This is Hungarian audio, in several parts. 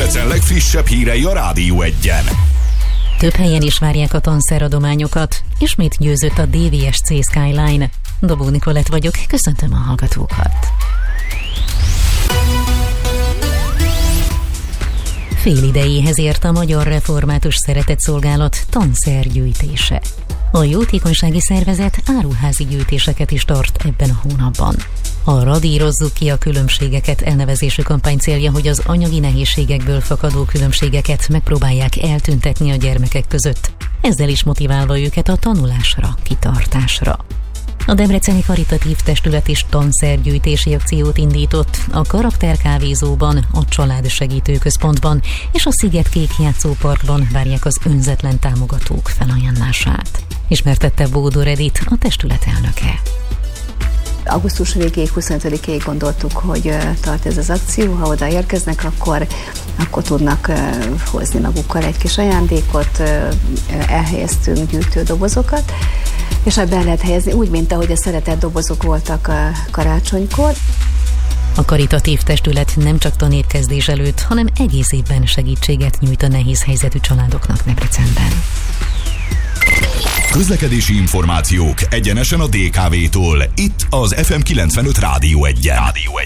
Debrecen legfrissebb hírei a Rádió Egyen. Több helyen is várják a tanszeradományokat. Ismét győzött a DVSC Skyline. Dobó Nikolett vagyok, köszöntöm a hallgatókat. Fél idejéhez ért a Magyar Református Szeretetszolgálat tanszergyűjtése. A jótékonysági szervezet áruházi gyűjtéseket is tart ebben a hónapban. A Radírozzuk ki a különbségeket elnevezésű kampány célja, hogy az anyagi nehézségekből fakadó különbségeket megpróbálják eltüntetni a gyermekek között, ezzel is motiválva őket a tanulásra, kitartásra. A Debreceni Karitatív Testület is tanszergyűjtési akciót indított a Karakterkávézóban, a Család Segítő Központban és a Sziget-Kék játszóparkban várják az önzetlen támogatók felajánlását. Ismertette Bódor Edith, a testület elnöke. Augusztus végéig, 25-ig gondoltuk, hogy tart ez az akció. Ha oda érkeznek, akkor tudnak hozni magukkal egy kis ajándékot, elhelyeztünk gyűjtődobozokat, és ebbe el lehet helyezni úgy, mint ahogy a szeretett dobozok voltak a karácsonykor. A karitatív testület nem csak tanévkezdés előtt, hanem egész évben segítséget nyújt a nehéz helyzetű családoknak Debrecenben. Közlekedési információk egyenesen a DKV-tól. Itt az FM 95 Rádió Egyen.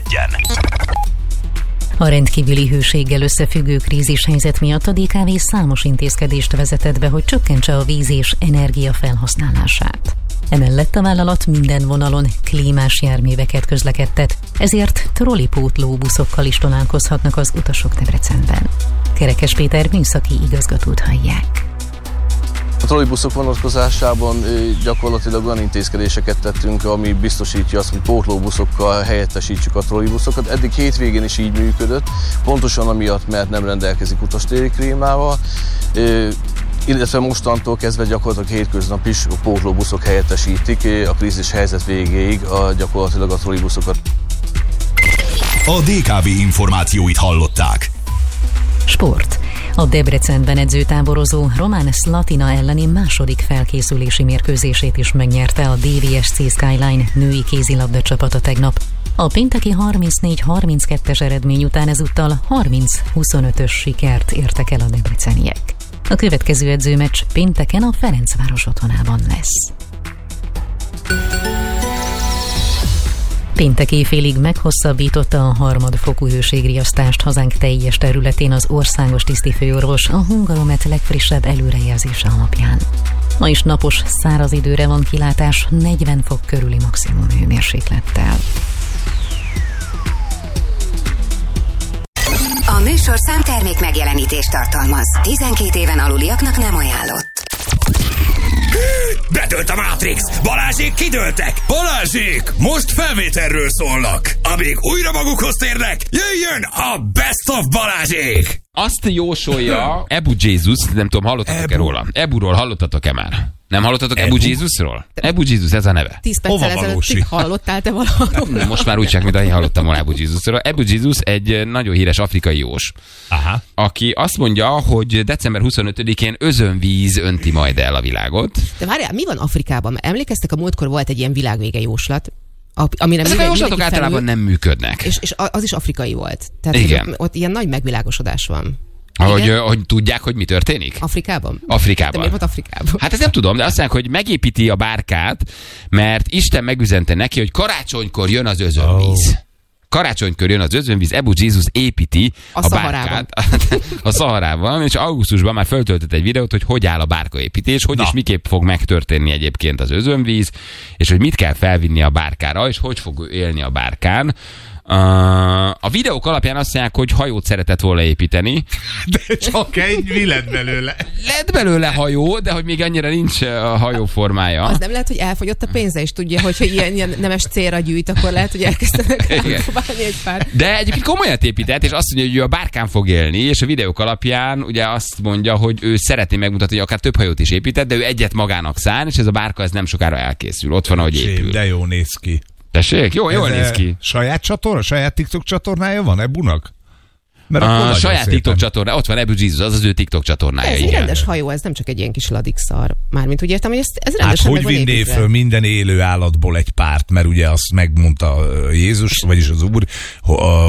A rendkívüli hőséggel összefüggő krízis helyzet miatt a DKV számos intézkedést vezetett be, hogy csökkentse a víz és energia felhasználását. Emellett a vállalat minden vonalon klímás járműveket közlekedtet, ezért trollipótló buszokkal is találkozhatnak az utasok Debrecenben. Kerekes Péter műszaki igazgatót hallják. A trollibuszok vonatkozásában gyakorlatilag olyan intézkedéseket tettünk, ami biztosítja azt, hogy pótlóbuszokkal helyettesítsük a trollibuszokat. Eddig hétvégén is így működött, pontosan amiatt, mert nem rendelkezik utastéri klímával, illetve mostantól kezdve gyakorlatilag hétköznap is a pótlóbuszok helyettesítik a krízis helyzet végéig gyakorlatilag a trollibuszokat. A DKV információit hallották. Sport. A Debrecenben edzőtáborozó Román Slatina elleni második felkészülési mérkőzését is megnyerte a DVSC Skyline női kézilabda csapata tegnap. A pénteki 34-32-es eredmény után ezúttal 30-25-ös sikert értek el a debreceniek. A következő edzőmeccs pénteken a Ferencváros otthonában lesz. Péntek éjfélig meghosszabbította a harmadfokú hőségriasztást hazánk teljes területén az országos tisztifőorvos a Hungaromet legfrissebb előrejelzése alapján. Ma is napos, száraz időre van kilátás 40 fok körüli maximum hőmérséklettel. A műsorszám termék megjelenítést tartalmaz. 12 éven aluliaknak nem ajánlott. Bedőlt a Matrix! Balázsék kidőltek! Balázsék! Most felvételről szólnak! Amíg újra magukhoz térnek, jöjjön a Best of Balázsék! Azt jósolja Ebu Jesus, nem tudom, hallottatok-e róla? Eburól hallottatok-e már? Nem hallottatok Ebu Jesusról? Ebu Jesus, ez a neve. 10 perccel ezelőtt hallottál te valahogy? Most már úgy csak, mint ahogy hallottam volna Ebu Jesusról. Ebu Jesus egy nagyon híres afrikai jós, aki azt mondja, hogy december 25-én özönvíz önti majd el a világot. De várjál, mi van Afrikában? Emlékeztek, a múltkor volt egy ilyen világvége jóslat, amire ezek a jóslatok általában nem működnek. És az is afrikai volt. Tehát igen. Ott ilyen nagy megvilágosodás van. Hogy tudják, hogy mi történik? Afrikában? Afrikában. De miért volt Afrikában? Hát ezt nem tudom, de azt mondják, hogy megépíti a bárkát, mert Isten megüzente neki, hogy karácsonykor jön az özönvíz. Karácsonykor jön az özönvíz, Ebu Jesus építi a bárkát a Szaharában, és augusztusban már föltöltött egy videót, hogy áll a bárkaépítés, és miképp fog megtörténni egyébként az özönvíz, és hogy mit kell felvinni a bárkára, és hogy fog élni a bárkán. A videók alapján azt mondják, hogy hajót szeretett volna építeni. De csak mi lett belőle? Lett belőle hajó, de hogy még annyira nincs a hajó formája. Az nem lehet, hogy elfogyott a pénze, és tudja, hogy ilyen nemes célra gyűjt, akkor lehet, hogy elkezdenek próbálni egy pár. De egyébként komolyan épített, és azt mondja, hogy ő a bárkán fog élni, és a videók alapján ugye azt mondja, hogy ő szeretné megmutatni, hogy akár több hajót is épített, de ő egyet magának szán, és ez a bárka ez nem sokára elkészül. Ott van, ahogy épül. De jó néz ki. Tessék? Jól néz ki. Saját csatorna? Saját TikTok csatornája van Ebunak? A saját TikTok csatorna, ott van Ebu Jesus, az ő TikTok csatornája. Ez egy rendes hajó, ez nem csak egy ilyen kis ladikszar. Mármint úgy értem, hogy ez rendesen hogy vinné föl minden élő állatból egy párt, mert ugye azt megmondta Jézus, vagyis az Úr,